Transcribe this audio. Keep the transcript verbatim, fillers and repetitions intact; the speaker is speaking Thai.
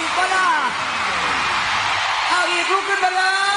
อีกก็ล่ะเอาอีกลุกขึ้นมาเลย